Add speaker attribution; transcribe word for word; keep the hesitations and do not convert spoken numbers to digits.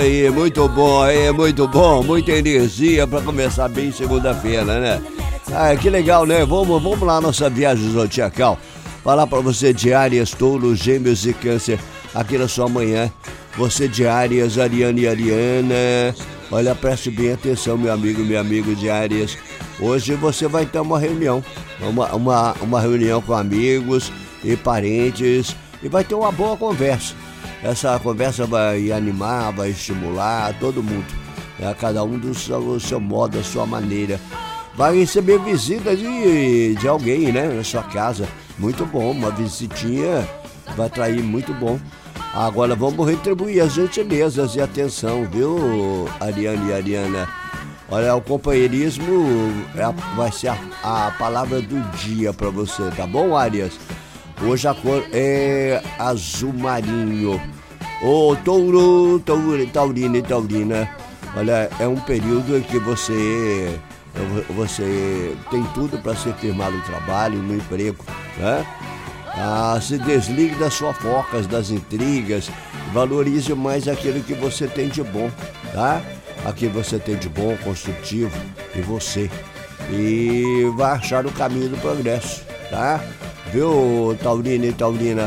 Speaker 1: Aí, muito bom, aí, muito bom, muita energia para começar bem segunda-feira, né? Ah, que legal, né? Vamos, vamos lá, nossa viagem zodiacal. Falar para você de Áries, Touro, Gêmeos e Câncer aqui na sua manhã. Você de Áries, Ariane e Ariana. Olha, preste bem atenção, meu amigo, meu amigo de Áries. Hoje você vai ter uma reunião, uma, uma, uma reunião com amigos e parentes e vai ter uma boa conversa. Essa conversa vai animar, vai estimular todo mundo, né? Cada um do seu, do seu modo, da sua maneira. Vai receber visita de, de alguém, né? Na sua casa. Muito bom, uma visitinha vai atrair muito bom. Agora vamos retribuir as gentilezas e atenção, viu, Ariane e Ariana? Olha, o companheirismo é a, vai ser a, a palavra do dia para você, tá bom, Áries? Hoje a cor é azul marinho. Ô, touro, touro, taurina e taurina. Olha, é um período em que você, você tem tudo para se firmar no trabalho, no emprego, né? Ah, se desligue das fofocas, das intrigas, valorize mais aquilo que você tem de bom, tá? Aquilo que você tem de bom, construtivo, em você. E vai achar o caminho do progresso, tá? Viu, taurina e taurina?